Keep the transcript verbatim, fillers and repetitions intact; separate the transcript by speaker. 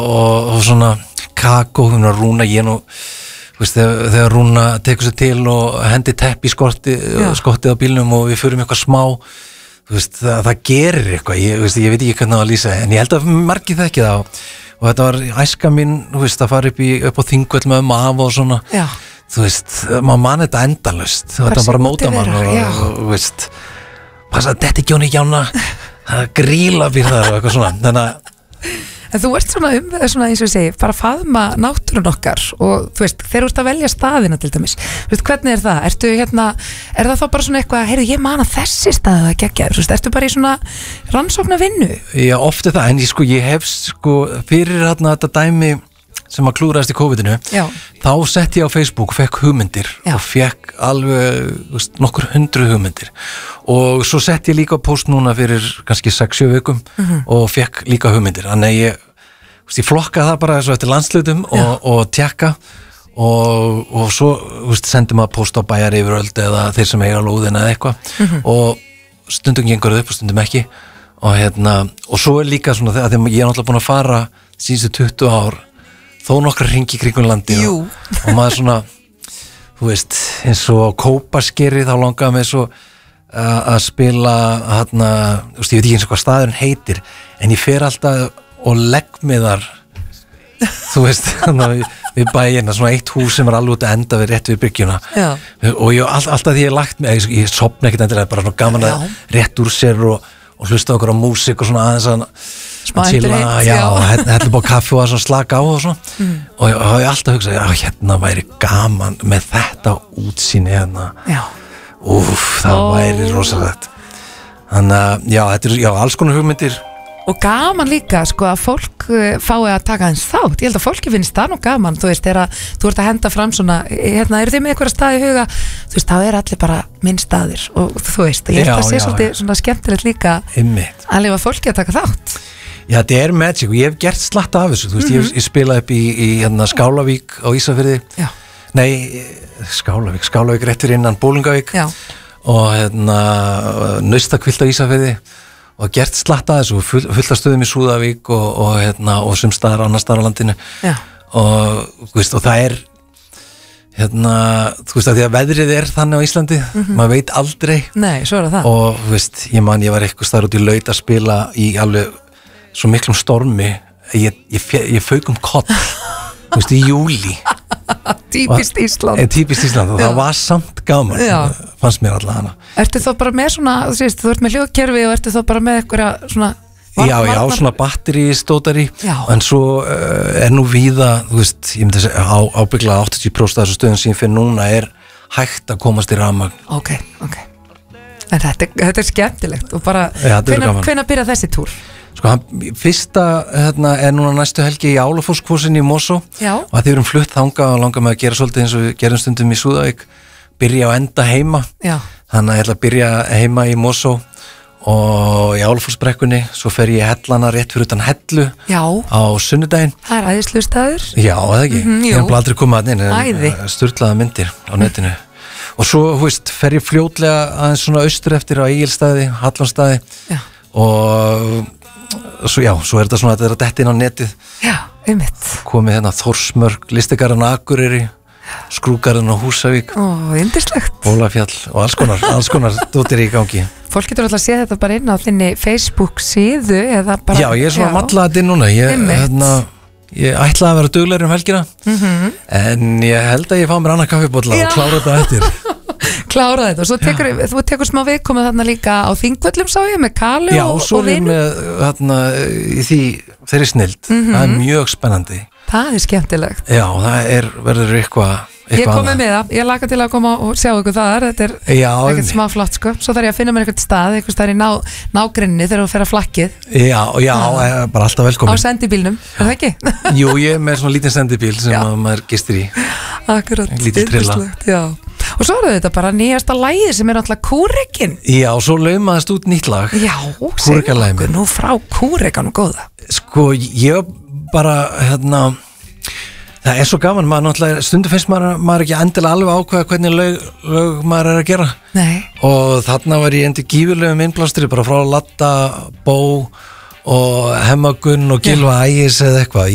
Speaker 1: og, og svona kakó, hún er Rúna, ég nú veist, þegar, þegar Rúna tekur sér til og hendi tepp í skorti, skottið á bílnum og við förum eitthvað smá, þú veist, það, það gerir eitthvað, ég, veist, ég veit ekki hvernig það að lýsa, en ég held að margir þekki það og, og þetta var æska mín, þú veist, að fara upp, í, upp á Þingvöll með um af og svona,
Speaker 2: já.
Speaker 1: Þú veist, maður mann þetta endalaust, þetta bara móta mann og, og, og, veist, passa, þetta ekki honi hjána, það gríla fyrir það og eitthvað svona, þannig að
Speaker 2: En þú ert svona um, svona eins og ég segi, bara faðma náttúrun okkar og þú veist, þegar þú ert að velja staðina til dæmis, þú veist, hvernig er það? Ertu hérna, er það þá bara svona eitthvað, heyrðu, ég man að þessi staðið að gegja, þú veist, ertu bara í svona rannsókna vinnu?
Speaker 1: Já, oft er það, en ég sko, ég hef sko, fyrir hérna þetta dæmi sem að klúraðist í kóvidinu,
Speaker 2: Já.
Speaker 1: Þá sett ég á Facebook og fekk hugmyndir
Speaker 2: Já.
Speaker 1: og fekk alveg, veist, nokkur hundru hugmyndir og svo sett ég líka post núna fyrir kannski sex sjö vikum mm-hmm. og fekk líka hugmyndir, þannig ég, veist, ég flokka það bara svo eftir landslutum og, og tjekka og, og svo veist, sendi maður post á bæjar yfiröld eða þeir sem eiga lóðina eða eitthvað mm-hmm. og stundum gengur það upp og stundum ekki og hérna, og svo er líka svona þegar ég er náttúrulega búin að fara síðustu tuttugu ár þó nokkra hringi kringum landi og, og maður svona, þú veist, eins og Kópaskeri þá langaði mig svo að spila hérna, þú veist, ég veit ekki eins og hvað staðurinn heitir, en ég fer alltaf og legg mig þar, þú veist, þannig við bæina, svona eitt hús sem er alveg út að enda við rétt við byggjuna Já. Og ég, all, alltaf því ég lagt mig, ég, ég sopna ekkert endilega, bara svona gaman að rétt úr sér og, og hlusta okkur á músík og svona aðeins að Chilla, já, hérna búið kaffi og að slaka á og svona mm. og ég hafi alltaf hugsað, já, hérna væri gaman með þetta útsýni hérna úf, það oh. væri rosalegt þannig að, já, þetta er, já, alls konar hugmyndir
Speaker 2: og gaman líka, sko, að fólk fái að taka eins þátt, ég held að fólki finnst það nú gaman, þú veist, þegar þú ert að henda fram svona, hérna, eru þið með eitthvað stað í huga þú veist, þá er allir bara minn staðir og þú veist, ég held að sé svolítið svona skemmtilegt líka
Speaker 1: Einmitt.
Speaker 2: Að lifa fólki að taka þátt
Speaker 1: Já, þetta er magic og ég hef gert slatta af þessu, þú veist, mm-hmm. ég, ég spilaði upp í, í hérna, Skálavík á Ísafirði,
Speaker 2: Já.
Speaker 1: nei, Skálavík, Skálavík rétt fyrir innan Bólingavík Já. Og hérna, Naustakvilt á Ísafirði og gert slatta af þessu, full, fullt af stöðum í Súðavík og, og, hérna, og sem staðar annar staðar á landinu
Speaker 2: Já.
Speaker 1: Og, þú veist, og það er, hérna, þú veist, að því að veðrið er þannig á Íslandi, mm-hmm. maður veit aldrei
Speaker 2: Nei, svo er það
Speaker 1: Og, þú veist, ég man, ég var eitthvað staðar út í laut að spila í alveg svo miklum stormi ég, ég, ég fauk um koll þú veist, í júli
Speaker 2: Típist Ísland
Speaker 1: Típist Ísland og Já. Það var samt gaman
Speaker 2: Já.
Speaker 1: fannst mér alltaf hana
Speaker 2: Ertu þá bara með svona, þú veist, þú ert með hljóðkerfi og ertu þá bara með eitthvað svona
Speaker 1: var, Já, já, var, svona batteri stótari en svo uh, er nú víða þú veist, ég myndi að segja á, ábyggla áttatíu prósent af þessu stöðum sem ég finn núna er hægt að komast í rafmagn
Speaker 2: Ok, ok En þetta, þetta er skemmtilegt og bara,
Speaker 1: Já,
Speaker 2: hvenær byrja þessi túr?
Speaker 1: Sko, hann, fyrsta hérna, er núna næstu helgi í Álafossskvosinni í Mosó
Speaker 2: Já.
Speaker 1: Og að þið erum flutt þanga og langar með að gera svolítið eins og við gerum stundum í Súðavík byrja á enda heima
Speaker 2: Já.
Speaker 1: Þannig að ég ætla að byrja heima í Mosó og í Álafossbrekkunni svo fer ég hellana rétt fyrir utan Hellu
Speaker 2: Já.
Speaker 1: á sunnudaginn
Speaker 2: Það er æðislustaður
Speaker 1: Já, eða ekki,
Speaker 2: mm-hmm,
Speaker 1: ég hef aldrei komað að inn
Speaker 2: Æði
Speaker 1: sturlaða myndir á netinu og svo, hú veist, fer ég fljótlega aðeins svona austur eftir á Egilsstaði, Hallonstaði
Speaker 2: Já.
Speaker 1: og svo, já, svo er þetta svona að þetta er að detta inn á netið
Speaker 2: Já, einmitt
Speaker 1: komið hérna Þórsmörk, Listagarðan á Akureyri Skrúgarðan á Húsavík
Speaker 2: Ó, yndislegt
Speaker 1: Bólafjall og alls konar, alls konar dóttir í gangi
Speaker 2: Fólk getur alltaf að sé þetta bara inn á þinni Facebook síðu eða bara
Speaker 1: Já, ég er svona að malla þetta inn núna ég, hérna, ég ætlaði að vera duglegri um helgina mm-hmm. en ég held að ég fá mér annað kaffibólla og klára þetta eftir
Speaker 2: Klára þetta og svo tekur, þú tekur smá viðkomið þarna líka á Þingvöllum sá ég með Kalu
Speaker 1: Já,
Speaker 2: og,
Speaker 1: og svo
Speaker 2: og
Speaker 1: er ég með þarna í því þeirri snild mm-hmm. það er mjög spennandi
Speaker 2: Það er skemmtilegt
Speaker 1: Já, það er, verður eitthvað
Speaker 2: Ég komið með það, ég laka til að koma og sjá ykkur þar þetta er ekkert smá flott sko svo þarf ég að finna mér eitthvað stað, eitthvað stað í ná, nágrinni þegar þú fer að flakkið
Speaker 1: Já, já, ah. bara alltaf velkomin
Speaker 2: Á sendibílnum, er það ekki?
Speaker 1: Jú, ég er með svona lítinn sendibíl sem að maður gistir í
Speaker 2: Akkurat,
Speaker 1: lítið trilla
Speaker 2: Já Og svo er þetta bara nýjasta lagið sem er náttúrulega Kúrekin
Speaker 1: Já, og svo laumaðist út nýtt lag
Speaker 2: Já, segðu okkur nú frá Kúrekanum góða
Speaker 1: Sko, ég bara, hérna það er svo gaman, maður náttúrulega stundum finnst maður, maður ekki endilega alveg ákveða hvernig lög, lög maður er að gera
Speaker 2: Nei.
Speaker 1: Og þarna var ég endi gífurlegum innblástur bara frá Latta, Bó og Hemmagunn og Gylfa Ægis eða eitthvað